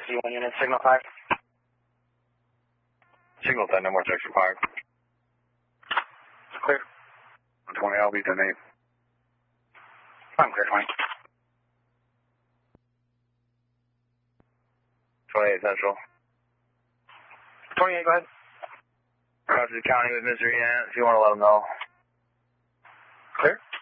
C1 unit, signal 5. Signal 10, no more section 5. Clear. 120, I'll be 10-8. I'm clear, 20. 28 Central. 28, go ahead. Roger the county with Mr. Ian, if you want to let him know. Clear.